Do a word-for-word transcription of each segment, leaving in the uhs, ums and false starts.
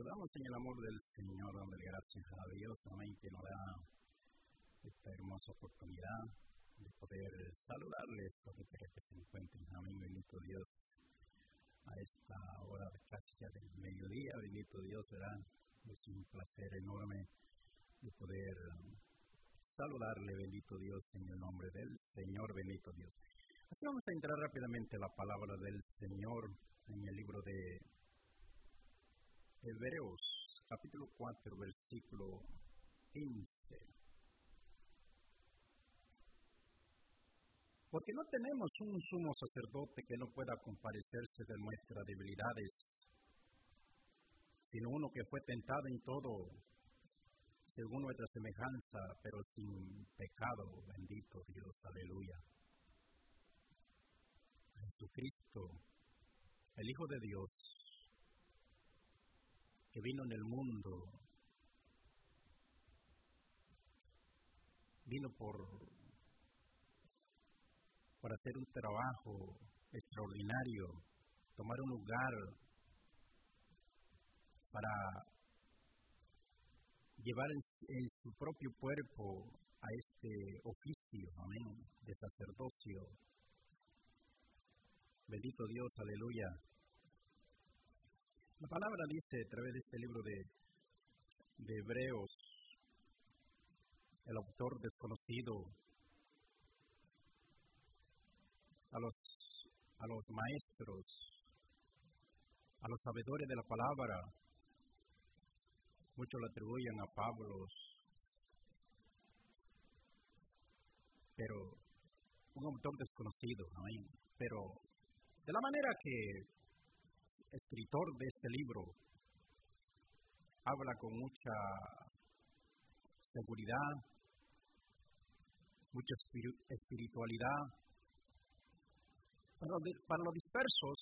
saludamos en el amor del Señor, dándole gracias a Dios, amén, que nos da esta hermosa oportunidad de poder saludarles donde quiera que se encuentren, amén, bendito Dios, a esta hora de casi ya del mediodía, bendito Dios, ¿verdad? Es un placer enorme de poder saludarle, bendito Dios, en el nombre del Señor, bendito Dios. Así vamos a entrar rápidamente a la palabra del Señor en el libro de Hebreos, capítulo cuatro, versículo quince. Porque no tenemos un sumo sacerdote que no pueda compadecerse de nuestras debilidades, sino uno que fue tentado en todo, según nuestra semejanza, pero sin pecado, bendito Dios, aleluya. Jesucristo, el Hijo de Dios, que vino en el mundo, vino por, por hacer un trabajo extraordinario, tomar un lugar para llevar en, en su propio cuerpo a este oficio, amén, de sacerdocio. Bendito Dios, aleluya. La palabra dice a través de este libro de, de Hebreos, el autor desconocido, a los, a los maestros, a los sabedores de la palabra, muchos lo atribuyen a Pablo, pero un autor desconocido, amén. Pero de la manera que escritor de este libro habla con mucha seguridad, mucha espiritualidad. Para, para los dispersos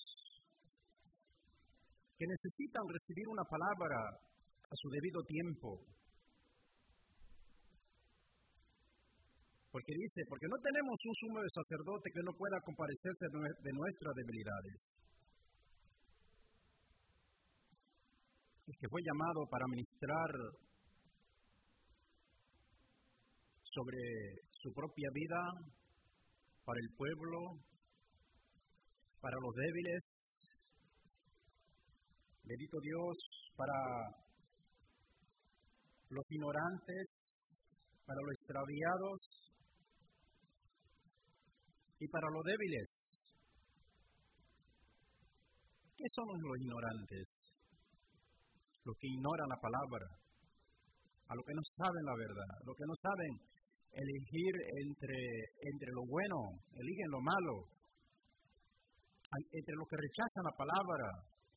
que necesitan recibir una palabra a su debido tiempo, porque dice, porque no tenemos un sumo sacerdote que no pueda compadecerse de nuestras debilidades, el que fue llamado para ministrar sobre su propia vida, para el pueblo, para los débiles, bendito Dios, para los ignorantes, para los extraviados y para los débiles. ¿Qué son los ignorantes? Los que ignoran la palabra, a los que no saben la verdad, los que no saben elegir entre, entre lo bueno, eligen lo malo, entre los que rechazan la palabra,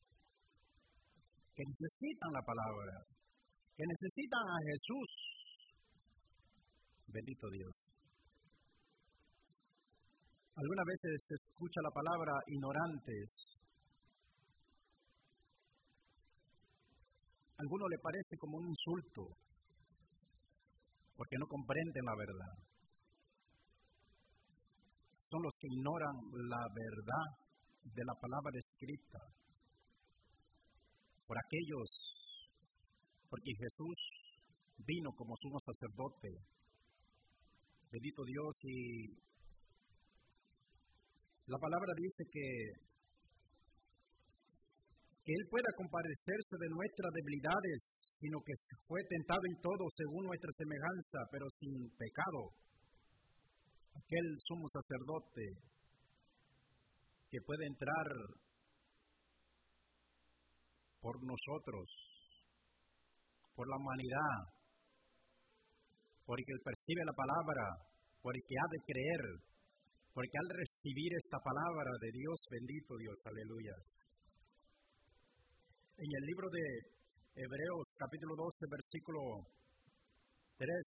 que necesitan la palabra, que necesitan a Jesús. Bendito Dios. Algunas veces se escucha la palabra ignorantes. A algunos le parece como un insulto, porque no comprenden la verdad. Son los que ignoran la verdad de la palabra escrita. Por aquellos, porque Jesús vino como sumo sacerdote. Bendito Dios, y la palabra dice que que Él pueda compadecerse de nuestras debilidades, sino que fue tentado en todo según nuestra semejanza, pero sin pecado. Aquel sumo sacerdote que puede entrar por nosotros, por la humanidad, por el que percibe la palabra, por el que ha de creer, porque al recibir esta palabra de Dios, bendito Dios, aleluya. En el libro de Hebreos, capítulo doce, versículo tres,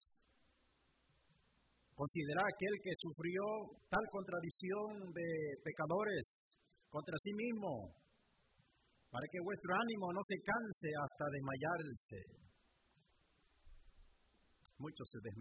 considera aquel que sufrió tal contradicción de pecadores contra sí mismo, para que vuestro ánimo no se canse hasta desmayarse. Muchos se desmayan.